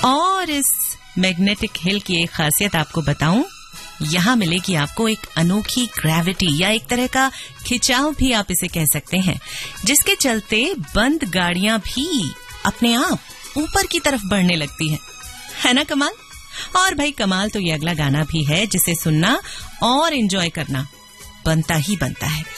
और इस magnetic hill की एक खासियत आपको बताऊं, यहां मिलेगी आपको एक अनोखी ग्रेविटी या एक तरह का खिंचाव भी आप इसे कह सकते हैं, जिसके चलते बंद गाड़ियां भी अपने आप ऊपर की तरफ बढ़ने लगती है ना कमाल? और भाई कमाल तो ये अगला गाना भी है, जिसे सुनना और एंजॉय करना बनता ही बनता है।